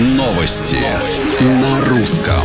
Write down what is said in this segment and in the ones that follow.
Новости на русском.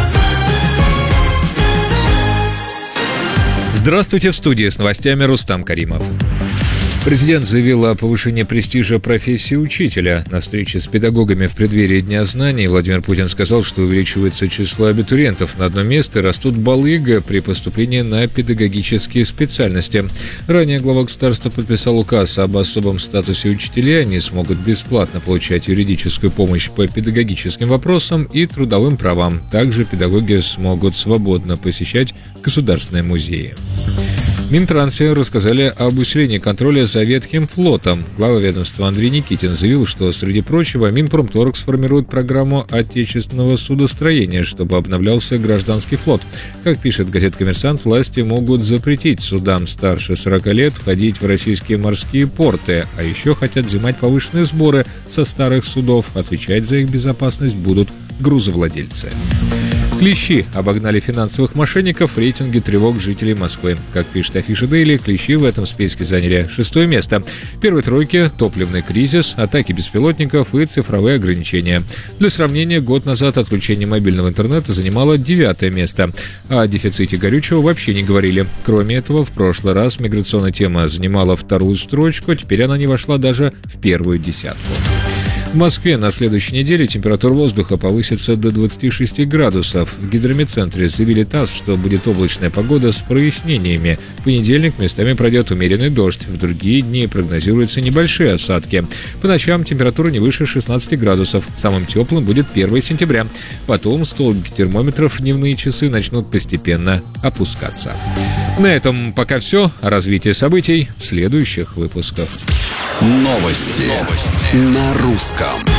Здравствуйте, в студии с новостями Рустам Каримов. Президент заявил о повышении престижа профессии учителя. На встрече с педагогами в преддверии Дня знаний Владимир Путин сказал, что увеличивается число абитуриентов на одно место и растут баллы ЕГЭ при поступлении на педагогические специальности. Ранее глава государства подписал указ об особом статусе учителей. Они смогут бесплатно получать юридическую помощь по педагогическим вопросам и трудовым правам. Также педагоги смогут свободно посещать государственные музеи. В Минтрансе рассказали об усилении контроля за ветхим флотом. Глава ведомства Андрей Никитин заявил, что, среди прочего, Минпромторг сформирует программу отечественного судостроения, чтобы обновлялся гражданский флот. Как пишет газета «Коммерсант», власти могут запретить судам старше 40 лет входить в российские морские порты, а еще хотят взимать повышенные сборы со старых судов. Отвечать за их безопасность будут грузовладельцы. Клещи обогнали финансовых мошенников в рейтинге тревог жителей Москвы. Как пишет афиша Daily, клещи в этом списке заняли 6-е место. В первой тройке топливный кризис, атаки беспилотников и цифровые ограничения. Для сравнения, год назад отключение мобильного интернета занимало 9-е место. О дефиците горючего вообще не говорили. Кроме этого, в прошлый раз миграционная тема занимала 2-ю строчку, теперь она не вошла даже в 1-ю десятку. В Москве на следующей неделе температура воздуха повысится до 26 градусов. В гидрометцентре заявили ТАСС, что будет облачная погода с прояснениями. В понедельник местами пройдет умеренный дождь. В другие дни прогнозируются небольшие осадки. По ночам температура не выше 16 градусов. Самым теплым будет 1 сентября. Потом столбики термометров в дневные часы начнут постепенно опускаться. На этом пока все. О развитии событий в следующих выпусках. Новости на русском.